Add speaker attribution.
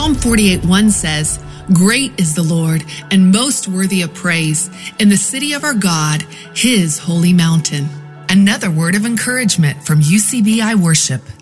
Speaker 1: Psalm 48:1 says, "Great is the Lord and most worthy of praise in the city of our God, his holy mountain." Another word of encouragement from UCBI Worship.